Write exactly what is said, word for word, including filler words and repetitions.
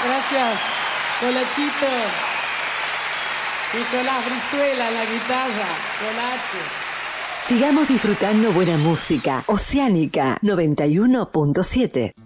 Gracias, Colachito. Nicolás Brizuela en la guitarra, Colache. Sigamos disfrutando buena música. Oceánica noventa y uno punto siete.